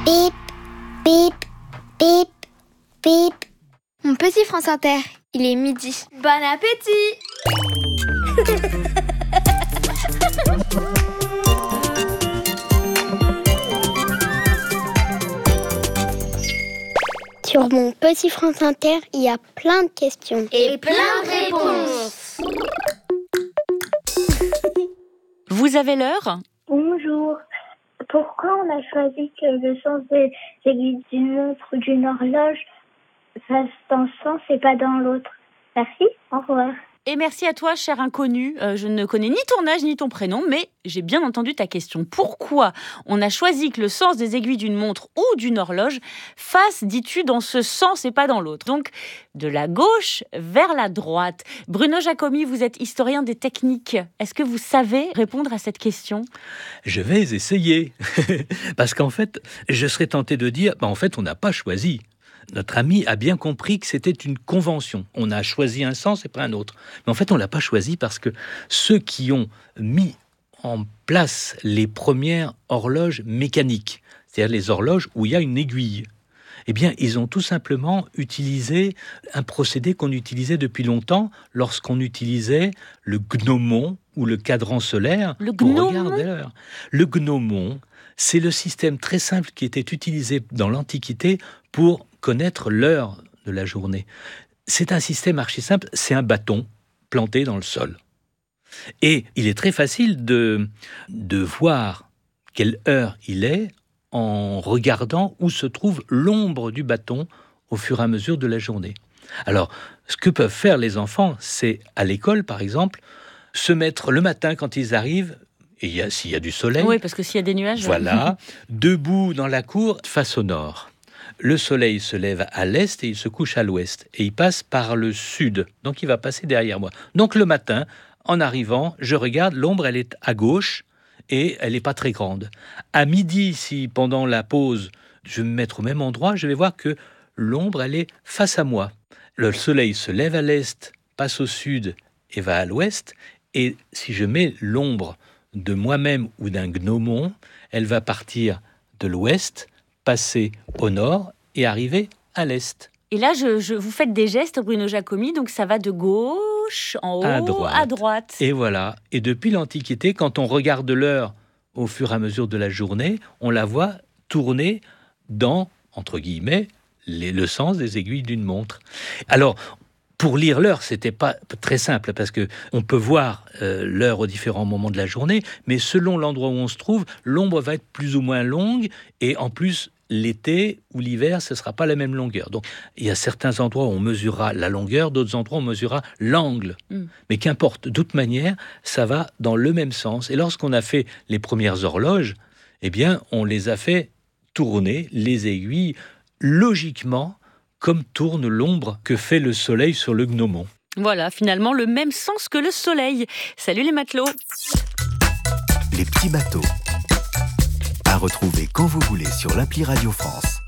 Bip, bip, bip, bip. Mon petit France Inter, il est midi. Bon appétit! Sur mon petit France Inter, il y a plein de questions. Et plein de réponses. Vous avez l'heure ? Bonjour. Pourquoi on a choisi que le sens des aiguilles d'une montre ou d'une horloge fasse dans ce sens et pas dans l'autre? Merci, au revoir. Et merci à toi, cher inconnu. Je ne connais ni ton âge ni ton prénom, mais j'ai bien entendu ta question. Pourquoi on a choisi que le sens des aiguilles d'une montre ou d'une horloge fasse, dis-tu, dans ce sens et pas dans l'autre? Donc, de la gauche vers la droite. Bruno Giacomi, vous êtes historien des techniques. Est-ce que vous savez répondre à cette question? Je vais essayer. Parce qu'en fait, je serais tenté de dire, en fait, on n'a pas choisi. Notre ami a bien compris que c'était une convention. On a choisi un sens et pas un autre. Mais en fait, on ne l'a pas choisi parce que ceux qui ont mis en place les premières horloges mécaniques, c'est-à-dire les horloges où il y a une aiguille, eh bien, ils ont tout simplement utilisé un procédé qu'on utilisait depuis longtemps lorsqu'on utilisait le gnomon ou le cadran solaire pour regarder l'heure. Le gnomon, c'est le système très simple qui était utilisé dans l'Antiquité pour connaître l'heure de la journée. C'est un système archi simple, c'est un bâton planté dans le sol. Et il est très facile de voir quelle heure il est en regardant où se trouve l'ombre du bâton au fur et à mesure de la journée. Alors, ce que peuvent faire les enfants, c'est à l'école, par exemple, se mettre le matin quand ils arrivent, et s'il y a du soleil, oui, parce que s'il y a des nuages, voilà, debout dans la cour face au nord. Le soleil se lève à l'est et il se couche à l'ouest. Et il passe par le sud. Donc, il va passer derrière moi. Donc, le matin, en arrivant, je regarde, l'ombre, elle est à gauche et elle n'est pas très grande. À midi, si pendant la pause, je vais me mettre au même endroit, je vais voir que l'ombre, elle est face à moi. Le soleil se lève à l'est, passe au sud et va à l'ouest. Et si je mets l'ombre de moi-même ou d'un gnomon, elle va partir de l'ouest, passer au nord et arriver à l'est. Et là, vous faites des gestes, Bruno Giacomi, donc ça va de gauche, en haut, à droite. Et voilà. Et depuis l'Antiquité, quand on regarde l'heure au fur et à mesure de la journée, on la voit tourner dans, entre guillemets, le sens des aiguilles d'une montre. Alors, pour lire l'heure, c'était pas très simple parce que on peut voir l'heure aux différents moments de la journée, mais selon l'endroit où on se trouve, l'ombre va être plus ou moins longue et en plus, l'été ou l'hiver, ce ne sera pas la même longueur. Donc, il y a certains endroits où on mesurera la longueur, d'autres endroits où on mesurera l'angle. Mais qu'importe, de toute manière, ça va dans le même sens. Et lorsqu'on a fait les premières horloges, eh bien, on les a fait tourner, les aiguilles, logiquement, comme tourne l'ombre que fait le soleil sur le gnomon. Voilà, finalement, le même sens que le soleil. Salut les matelots. Les petits bateaux. À retrouver quand vous voulez sur l'appli Radio France.